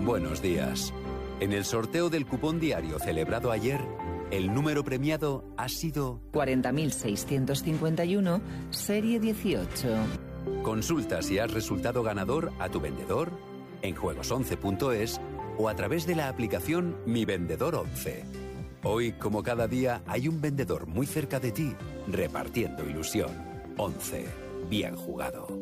Buenos días. En el sorteo del cupón diario celebrado ayer, el número premiado ha sido 40.651, serie 18. Consulta si has resultado ganador a tu vendedor, en juegos11.es o a través de la aplicación Mi Vendedor 11. Hoy, como cada día, hay un vendedor muy cerca de ti, repartiendo ilusión. 11. Bien jugado.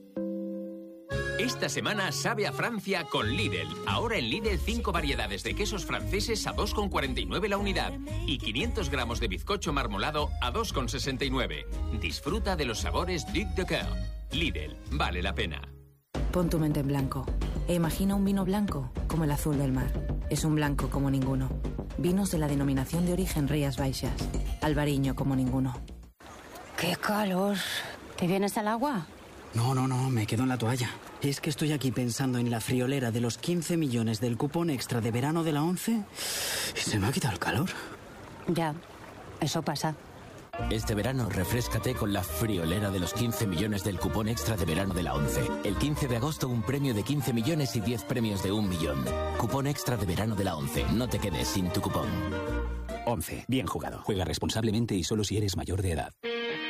Esta semana sabe a Francia con Lidl. Ahora en Lidl 5 variedades de quesos franceses a 2,49 la unidad y 500 gramos de bizcocho marmolado a 2,69. Disfruta de los sabores Duc de Coeur. Lidl, vale la pena. Pon tu mente en blanco e imagina un vino blanco como el azul del mar. Es un blanco como ninguno. Vinos de la denominación de origen Rías Baixas. Albariño como ninguno. ¡Qué calor! ¿Te vienes al agua? No, me quedo en la toalla. Es que estoy aquí pensando en la friolera de los 15 millones del cupón extra de verano de la 11 y se me ha quitado el calor. Ya, eso pasa. Este verano refréscate con la friolera de los 15 millones del cupón extra de verano de la 11. El 15 de agosto un premio de 15 millones y 10 premios de 1 millón. Cupón extra de verano de la 11. No te quedes sin tu cupón. 11. Bien jugado. Juega responsablemente y solo si eres mayor de edad.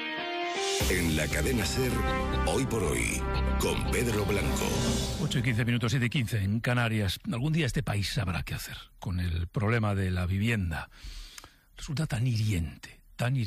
En la cadena SER, Hoy por Hoy, con Pedro Blanco. 8:15, 7:15 en Canarias. Algún día este país sabrá qué hacer con el problema de la vivienda. Resulta tan hiriente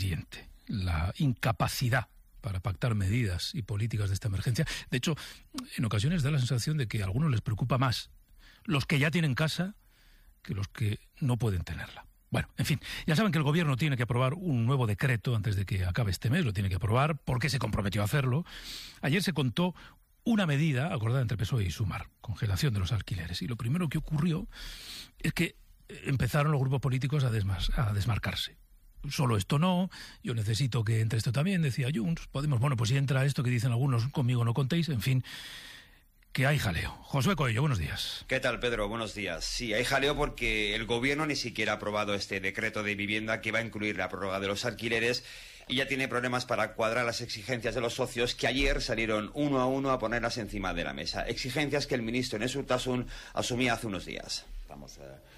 la incapacidad para pactar medidas y políticas de esta emergencia. De hecho, en ocasiones da la sensación de que a algunos les preocupa más los que ya tienen casa que los que no pueden tenerla. Bueno, en fin, ya saben que el gobierno tiene que aprobar un nuevo decreto antes de que acabe este mes, lo tiene que aprobar porque se comprometió a hacerlo. Ayer se contó una medida acordada entre PSOE y Sumar, congelación de los alquileres. Y lo primero que ocurrió es que empezaron los grupos políticos a desmarcarse. Solo esto no, yo necesito que entre esto también, decía Junts. Podemos, bueno, pues si entra esto que dicen algunos, conmigo no contéis, en fin, que hay jaleo. Josué Coello, buenos días. ¿Qué tal, Pedro? Buenos días. Sí, hay jaleo porque el gobierno ni siquiera ha aprobado este decreto de vivienda que va a incluir la prórroga de los alquileres y ya tiene problemas para cuadrar las exigencias de los socios que ayer salieron uno a uno a ponerlas encima de la mesa. Exigencias que el ministro Enes Urtasun asumía hace unos días. Estamos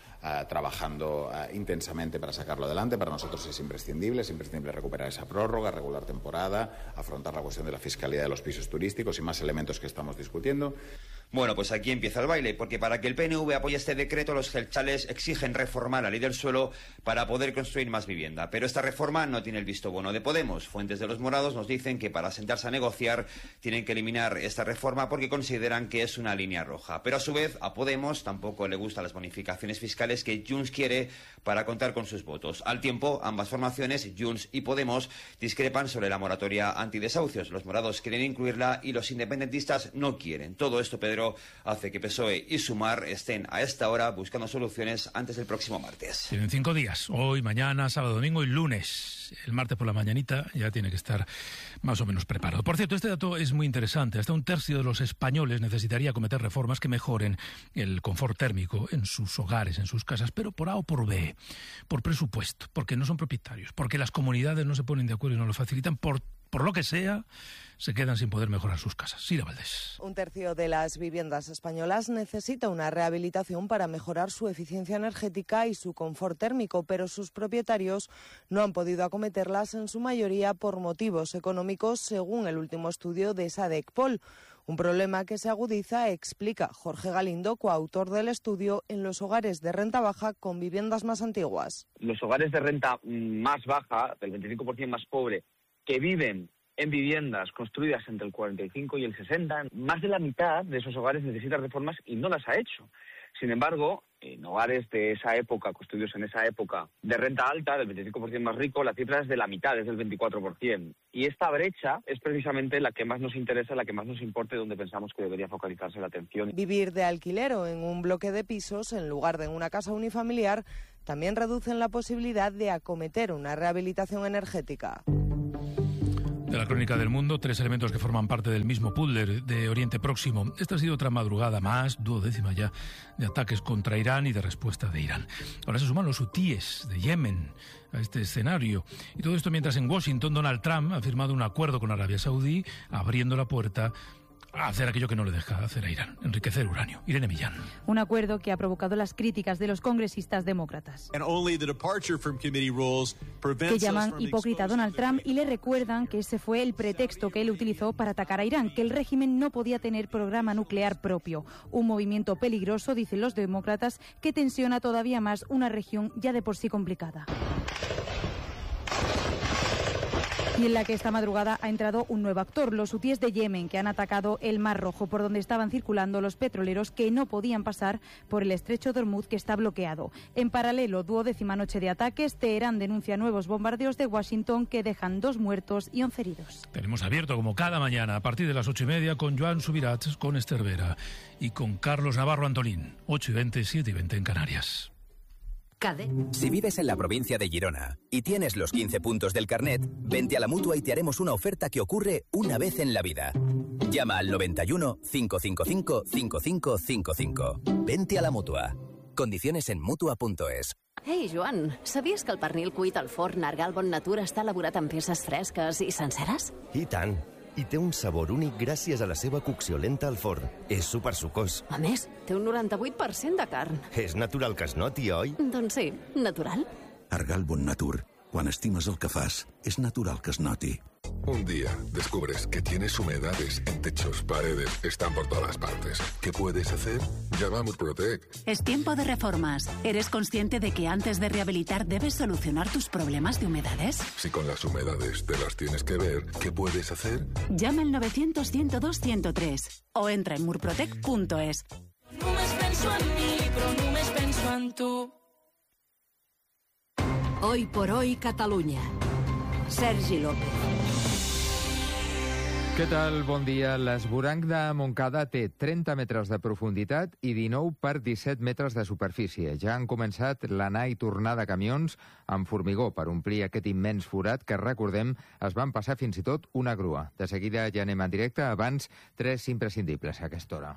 trabajando intensamente para sacarlo adelante. Para nosotros es imprescindible recuperar esa prórroga, regular temporada, afrontar la cuestión de la fiscalidad de los pisos turísticos y más elementos que estamos discutiendo. Bueno, pues aquí empieza el baile, porque para que el PNV apoye este decreto, los jeltzales exigen reformar la ley del suelo para poder construir más vivienda. Pero esta reforma no tiene el visto bueno de Podemos. Fuentes de los morados nos dicen que para sentarse a negociar tienen que eliminar esta reforma porque consideran que es una línea roja. Pero a su vez, a Podemos tampoco le gustan las bonificaciones fiscales que Junts quiere para contar con sus votos. Al tiempo, ambas formaciones, Junts y Podemos, discrepan sobre la moratoria antidesahucios. Los morados quieren incluirla y los independentistas no quieren. Todo esto, Pedro, hace que PSOE y Sumar estén a esta hora buscando soluciones antes del próximo martes. Tienen 5 días, hoy, mañana, sábado, domingo y lunes. El martes por la mañanita ya tiene que estar más o menos preparado. Por cierto, este dato es muy interesante. Hasta 1/3 de los españoles necesitaría acometer reformas que mejoren el confort térmico en sus hogares, en sus casas, pero por A o por B, por presupuesto, porque no son propietarios, porque las comunidades no se ponen de acuerdo y no lo facilitan, por lo que sea, se quedan sin poder mejorar sus casas. Sira Valdés. 1/3 de las viviendas españolas necesita una rehabilitación para mejorar su eficiencia energética y su confort térmico, pero sus propietarios no han podido acometerlas en su mayoría por motivos económicos, según el último estudio de Sadecpol. Un problema que se agudiza, explica Jorge Galindo, coautor del estudio, en los hogares de renta baja con viviendas más antiguas. Los hogares de renta más baja, del 25% más pobre, que viven en viviendas construidas entre el 45 y el 60, más de la mitad de esos hogares necesitan reformas y no las ha hecho. Sin embargo, en hogares de esa época, construidos en esa época, de renta alta, del 25% más rico, la cifra es de la mitad, es del 24%. Y esta brecha es precisamente la que más nos interesa, la que más nos importa y donde pensamos que debería focalizarse la atención. Vivir de alquiler o en un bloque de pisos, en lugar de en una casa unifamiliar, también reducen la posibilidad de acometer una rehabilitación energética. De la crónica del mundo, 3 elementos que forman parte del mismo puzzle de Oriente Próximo. Esta ha sido otra madrugada más, 12ª ya, de ataques contra Irán y de respuesta de Irán. Ahora se suman los hutíes de Yemen a este escenario. Y todo esto mientras en Washington Donald Trump ha firmado un acuerdo con Arabia Saudí, abriendo la puerta hacer aquello que no le deja hacer a Irán, enriquecer uranio. Irene Millán. Un acuerdo que ha provocado las críticas de los congresistas demócratas, que llaman hipócrita a Donald Trump y le recuerdan que ese fue el pretexto que él utilizó para atacar a Irán, que el régimen no podía tener programa nuclear propio. Un movimiento peligroso, dicen los demócratas, que tensiona todavía más una región ya de por sí complicada. Y en la que esta madrugada ha entrado un nuevo actor, los hutíes de Yemen, que han atacado el Mar Rojo, por donde estaban circulando los petroleros que no podían pasar por el estrecho de Hormuz, que está bloqueado. En paralelo, 12ª noche de ataques, Teherán denuncia nuevos bombardeos de Washington que dejan 2 muertos y 11 heridos. Tenemos abierto, como cada mañana, a partir de las 8:30, con Joan Subirats, con Esther Vera y con Carlos Navarro Antolín. 8:20, 7:20 en Canarias. Si vives en la provincia de Girona y tienes los 15 puntos del carnet, vente a la Mutua y te haremos una oferta que ocurre una vez en la vida. Llama al 91 555 5555. Vente a la Mutua. Condiciones en Mutua.es. Ei, Joan, sabies que el pernil cuit al forn Argal Bon Natura està elaborat amb peces fresques i senceres? I tant. I té un sabor únic gràcies a la seva cocció lenta al forn. És supersucós. A més, té un 98% de carn. És natural que es noti, oi? Doncs sí, natural. Argal Bon Natur. Quan estimes el que fas, és natural que es noti. Un día descubres que tienes humedades en techos, paredes, están por todas partes. ¿Qué puedes hacer? Llama a Murprotec. Es tiempo de reformas. ¿Eres consciente de que antes de rehabilitar debes solucionar tus problemas de humedades? Si con las humedades te las tienes que ver, ¿qué puedes hacer? Llama al 900-102-103 o entra en murprotec.es. Només penso en mi, però només penso en tu. Hoy por hoy Catalunya. Sergi López. Què tal? Bon dia. L'esvoranc de Montcada té 30 metres de profunditat i 19 per 17 metres de superfície. Ja han començat l'anar i tornar de camions amb formigó per omplir aquest immens forat que, recordem, es van passar fins i tot una grua. De seguida ja anem en directe. Abans, 3 imprescindibles a aquesta hora.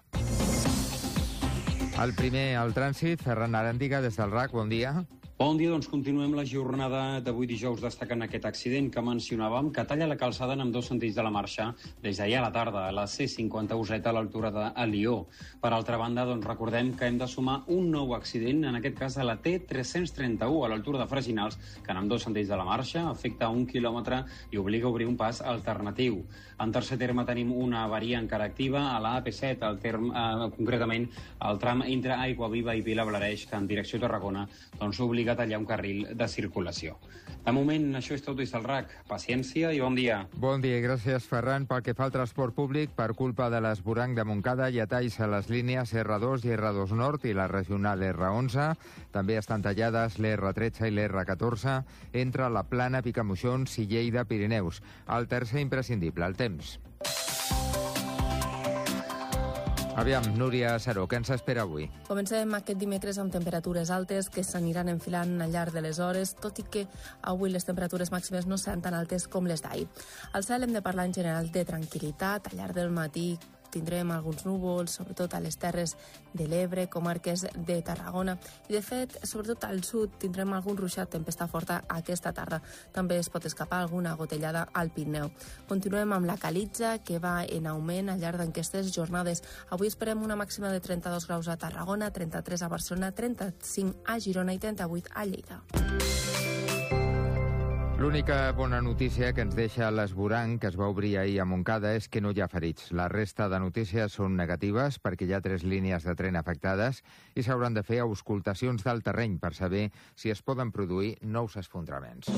El primer, al trànsit. Ferran Aràndiga, des del RAC. Bon dia. Bon dia, doncs continuem la jornada d'avui dijous destacant aquest accident que mencionàvem, que talla la calçada en ambdós sentits de la marxa des d'ahir a la tarda, a la C51 a l'altura d'Alió. Per altra banda, doncs recordem que hem de sumar un nou accident, en aquest cas a la T331 a l'altura de Freginals, que en ambdós sentits de la marxa afecta 1 quilòmetre i obliga a obrir un pas alternatiu. En tercer terme tenim una avaria encara activa a la AP7, concretament al tram entre Aiguaviva i Vilablareix, que en direcció a Tarragona doncs obliga a tallar un carril de circulació. De moment, això és tot des del RAC. Paciència i bon dia. Bon dia i gràcies, Ferran. Pel que fa al transport públic, per culpa de l'esvoranc de Montcada hi ha talls a les línies R2 i R2 Nord i la regional R11. També estan tallades l'R13 i l'R14 entre la Plana, Picamoixons i Lleida-Pirineus. El tercer imprescindible, el temps. Aviam, Núria Saró, què ens espera avui? Comencem aquest dimecres amb temperatures altes que s'aniran enfilant al llarg de les hores, tot i que avui les temperatures màximes no seran tan altes com les d'ahir. Al cel hem de parlar en general de tranquil·litat. Al llarg del matí tindrem alguns núvols, sobretot a les terres de l'Ebre, comarques de Tarragona. I, de fet, sobretot al sud tindrem algun ruixat, tempesta forta aquesta tarda. També es pot escapar alguna gotellada al Pirineu. Continuem amb la calitza, que va en augment al llarg d'aquestes jornades. Avui esperem una màxima de 32 graus a Tarragona, 33 a Barcelona, 35 a Girona i 38 a Lleida. L'única bona notícia que ens deixa l'esvoranc que es va obrir ahir a Montcada és que no hi ha ferits. La resta de notícies són negatives perquè hi ha 3 línies de tren afectades i s'hauran de fer auscultacions del terreny per saber si es poden produir nous esfondraments.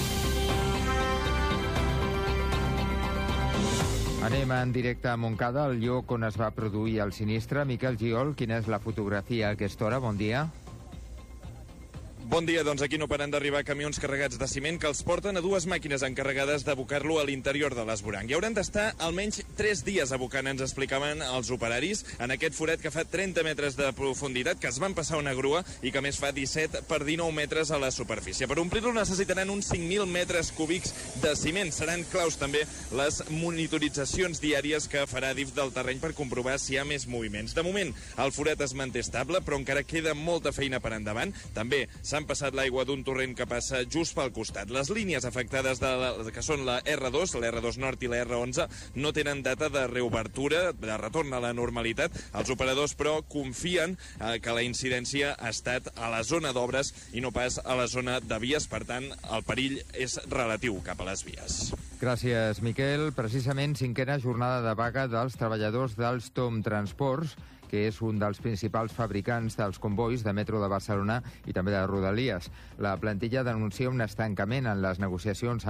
Anem en directe a Montcada, el lloc on es va produir el sinistre. Miquel Giol, quina és la fotografia a aquesta hora? Bon dia. Bon dia, doncs aquí no paren d'arribar camions carregats de ciment que els porten a 2 màquines encarregades d'abocar-lo a l'interior de l'esvoranc. I hauran d'estar almenys 3 dies abocant, ens explicaven els operaris, en aquest forat que fa 30 metres de profunditat, que es van passar una grua i que més fa 17 per 19 metres a la superfície. Per omplir-lo necessitaran uns 5.000 metres cúbics de ciment. Seran claus també les monitoritzacions diàries que farà DIF del terreny per comprovar si hi ha més moviments. De moment, el forat es manté estable, però encara queda molta feina per endavant. També s'ha s'han passat l'aigua d'un torrent que passa just pel costat. Les línies afectades que són la R2 Nord i la R11, no tenen data de reobertura, de retorn a la normalitat. Els operadors, però, confien que la incidència ha estat a la zona d'obres i no pas a la zona de vies. Per tant, el perill és relatiu cap a les vies. Gràcies, Miquel. Precisament, 5a jornada de vaga dels treballadors d'Alstom Transports, que és un dels principals fabricants dels convois de metro de Barcelona i també de Rodalies. La plantilla denuncia un estancament en les negociacions